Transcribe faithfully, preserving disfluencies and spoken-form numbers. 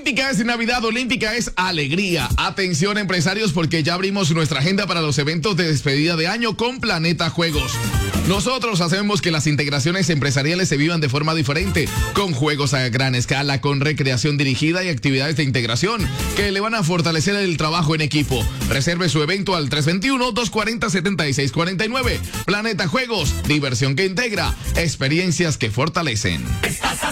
Olímpica es Navidad, Olímpica es alegría. Atención empresarios porque ya abrimos nuestra agenda para los eventos de despedida de año con Planeta Juegos. Nosotros hacemos que las integraciones empresariales se vivan de forma diferente, con juegos a gran escala, con recreación dirigida y actividades de integración que le van a fortalecer el trabajo en equipo. Reserve su evento al tres dos uno, dos cuatro cero, siete seis cuatro nueve. Planeta Juegos, diversión que integra, experiencias que fortalecen. Estás